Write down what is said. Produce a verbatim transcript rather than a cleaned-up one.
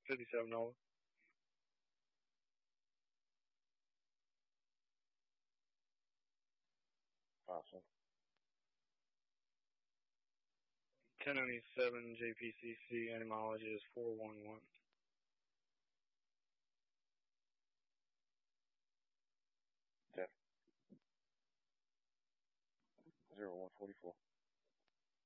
fifty-seven Nova. Awesome. ten ninety-seven J P C C etymology is four one one. ten. zero one forty-four.